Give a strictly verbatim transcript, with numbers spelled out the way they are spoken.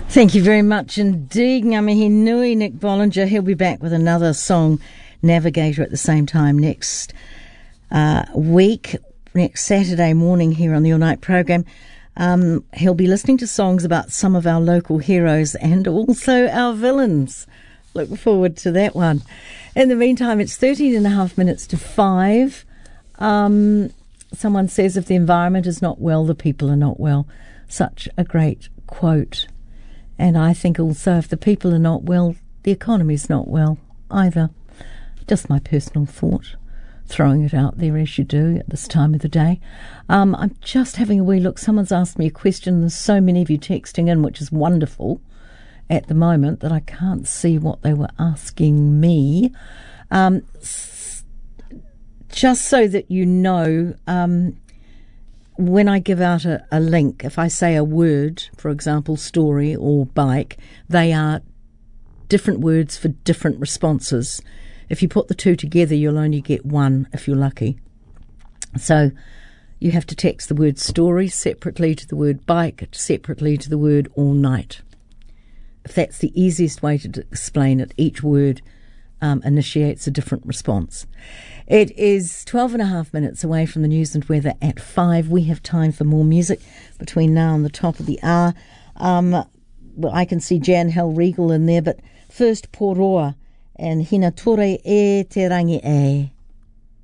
Thank you very much indeed, Ngā mihi nui, Nick Bollinger. He'll be back with another song, Navigator, at the same time next uh, week, next Saturday morning here on the All Night program. Um, he'll be listening to songs about some of our local heroes and also our villains. Look forward to that one. In the meantime, it's thirteen and a half minutes to five. Um, someone says, if the environment is not well, the people are not well. Such a great quote. And I think also if the people are not well, the economy's not well either. Just my personal thought, throwing it out there as you do at this time of the day. Um, I'm just having a wee look. Someone's asked me a question. There's so many of you texting in, which is wonderful at the moment, that I can't see what they were asking me. Um, s- just so that you know, um, when I give out a, a link, if I say a word, for example, story or bike, they are different words for different responses. If you put the two together, you'll only get one if you're lucky. So you have to text the word story separately to the word bike, separately to the word all night. If that's the easiest way to explain it, each word um, initiates a different response. It is twelve and a half minutes away from the news and weather at five. We have time for more music between now and the top of the hour. Um, well, I can see Jan Hell Regal in there, but first Poroa and Hina Tore e Te Rangi e.